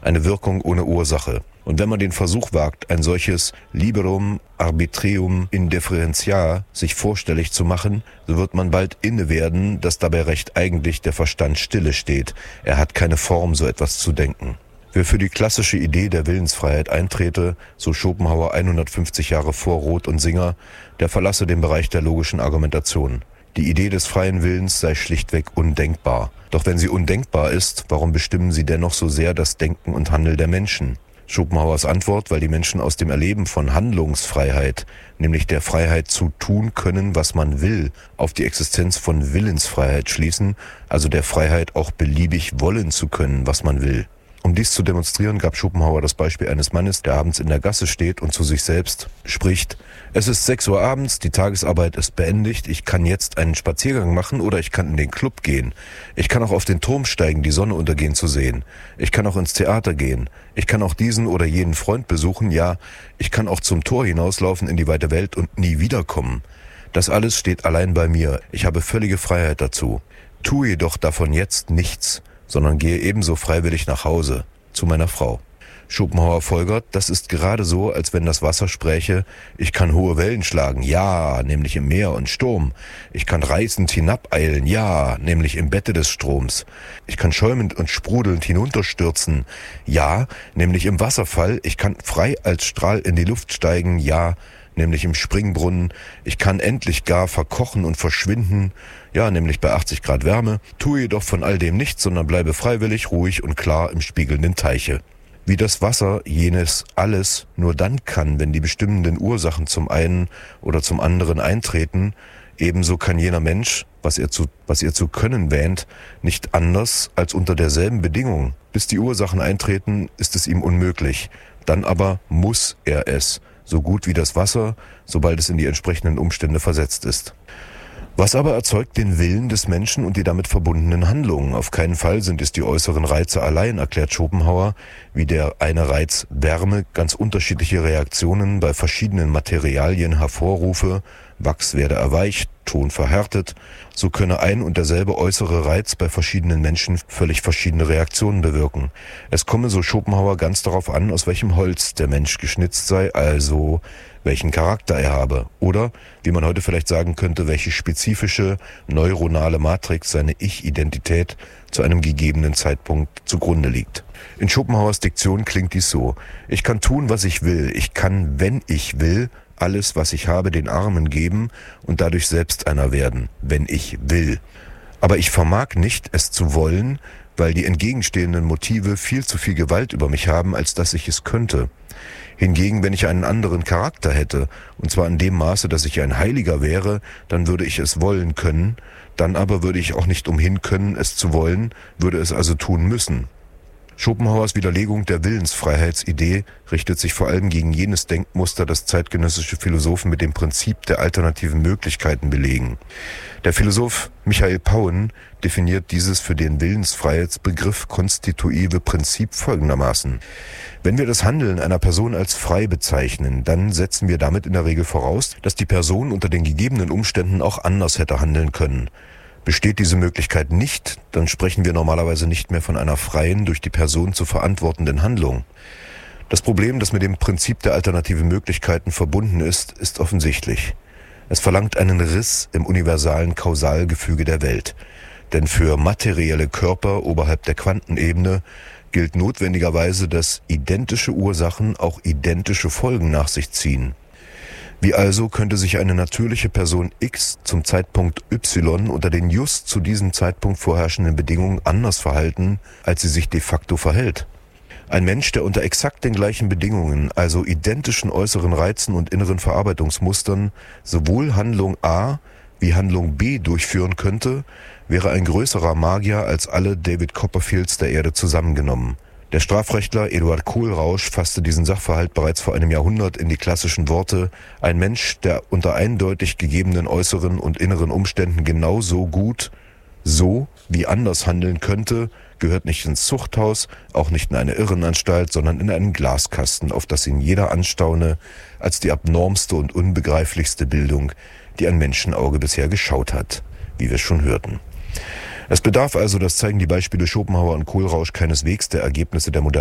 eine Wirkung ohne Ursache. Und wenn man den Versuch wagt, ein solches Liberum arbitrium indifferentia sich vorstellig zu machen, so wird man bald inne werden, dass dabei recht eigentlich der Verstand stille steht. Er hat keine Form, so etwas zu denken. Wer für die klassische Idee der Willensfreiheit eintrete, so Schopenhauer 150 Jahre vor Roth und Singer, der verlasse den Bereich der logischen Argumentation. Die Idee des freien Willens sei schlichtweg undenkbar. Doch wenn sie undenkbar ist, warum bestimmen sie dennoch so sehr das Denken und Handeln der Menschen? Schopenhauers Antwort, weil die Menschen aus dem Erleben von Handlungsfreiheit, nämlich der Freiheit zu tun können, was man will, auf die Existenz von Willensfreiheit schließen, also der Freiheit auch beliebig wollen zu können, was man will. Um dies zu demonstrieren, gab Schopenhauer das Beispiel eines Mannes, der abends in der Gasse steht und zu sich selbst spricht: Es ist 6 Uhr abends, die Tagesarbeit ist beendigt, ich kann jetzt einen Spaziergang machen oder ich kann in den Club gehen. Ich kann auch auf den Turm steigen, die Sonne untergehen zu sehen. Ich kann auch ins Theater gehen. Ich kann auch diesen oder jenen Freund besuchen, ja, ich kann auch zum Tor hinauslaufen in die weite Welt und nie wiederkommen. Das alles steht allein bei mir, ich habe völlige Freiheit dazu. Tue jedoch davon jetzt nichts, sondern gehe ebenso freiwillig nach Hause, zu meiner Frau. Schopenhauer folgert, das ist gerade so, als wenn das Wasser spräche: Ich kann hohe Wellen schlagen, ja, nämlich im Meer und Sturm. Ich kann reißend hinabeilen, ja, nämlich im Bette des Stroms. Ich kann schäumend und sprudelnd hinunterstürzen, ja, nämlich im Wasserfall. Ich kann frei als Strahl in die Luft steigen, ja, nämlich im Springbrunnen. Ich kann endlich gar verkochen und verschwinden, ja, nämlich bei 80 Grad Wärme, tue jedoch von all dem nichts, sondern bleibe freiwillig, ruhig und klar im spiegelnden Teiche. Wie das Wasser jenes alles nur dann kann, wenn die bestimmenden Ursachen zum einen oder zum anderen eintreten, ebenso kann jener Mensch, was er zu können wähnt, nicht anders als unter derselben Bedingung. Bis die Ursachen eintreten, ist es ihm unmöglich. Dann aber muss er es, so gut wie das Wasser, sobald es in die entsprechenden Umstände versetzt ist. Was aber erzeugt den Willen des Menschen und die damit verbundenen Handlungen? Auf keinen Fall sind es die äußeren Reize allein, erklärt Schopenhauer, wie der eine Reiz Wärme ganz unterschiedliche Reaktionen bei verschiedenen Materialien hervorrufe, Wachs werde erweicht, Ton verhärtet, so könne ein und derselbe äußere Reiz bei verschiedenen Menschen völlig verschiedene Reaktionen bewirken. Es komme, so Schopenhauer, ganz darauf an, aus welchem Holz der Mensch geschnitzt sei, also welchen Charakter er habe oder, wie man heute vielleicht sagen könnte, welche spezifische neuronale Matrix seine Ich-Identität zu einem gegebenen Zeitpunkt zugrunde liegt. In Schopenhauers Diktion klingt dies so: Ich kann tun, was ich will. Ich kann, wenn ich will, alles, was ich habe, den Armen geben und dadurch selbst einer werden, wenn ich will. Aber ich vermag nicht, es zu wollen, weil die entgegenstehenden Motive viel zu viel Gewalt über mich haben, als dass ich es könnte. Hingegen, wenn ich einen anderen Charakter hätte, und zwar in dem Maße, dass ich ein Heiliger wäre, dann würde ich es wollen können, dann aber würde ich auch nicht umhin können, es zu wollen, würde es also tun müssen. Schopenhauers Widerlegung der Willensfreiheitsidee richtet sich vor allem gegen jenes Denkmuster, das zeitgenössische Philosophen mit dem Prinzip der alternativen Möglichkeiten belegen. Der Philosoph Michael Pauen definiert dieses für den Willensfreiheitsbegriff konstitutive Prinzip folgendermaßen: Wenn wir das Handeln einer Person als frei bezeichnen, dann setzen wir damit in der Regel voraus, dass die Person unter den gegebenen Umständen auch anders hätte handeln können. Besteht diese Möglichkeit nicht, dann sprechen wir normalerweise nicht mehr von einer freien, durch die Person zu verantwortenden Handlung. Das Problem, das mit dem Prinzip der alternativen Möglichkeiten verbunden ist, ist offensichtlich. Es verlangt einen Riss im universalen Kausalgefüge der Welt. Denn für materielle Körper oberhalb der Quantenebene gilt notwendigerweise, dass identische Ursachen auch identische Folgen nach sich ziehen. Wie also könnte sich eine natürliche Person X zum Zeitpunkt Y unter den just zu diesem Zeitpunkt vorherrschenden Bedingungen anders verhalten, als sie sich de facto verhält? Ein Mensch, der unter exakt den gleichen Bedingungen, also identischen äußeren Reizen und inneren Verarbeitungsmustern, sowohl Handlung A wie Handlung B durchführen könnte, wäre ein größerer Magier als alle David Copperfields der Erde zusammengenommen. Der Strafrechtler Eduard Kohlrausch fasste diesen Sachverhalt bereits vor einem Jahrhundert in die klassischen Worte: Ein Mensch, der unter eindeutig gegebenen äußeren und inneren Umständen genauso gut, so wie anders handeln könnte, gehört nicht ins Zuchthaus, auch nicht in eine Irrenanstalt, sondern in einen Glaskasten, auf das ihn jeder anstaune, als die abnormste und unbegreiflichste Bildung, die ein Menschenauge bisher geschaut hat, wie wir schon hörten. Es bedarf also, das zeigen die Beispiele Schopenhauer und Kohlrausch, keineswegs der Ergebnisse der modernen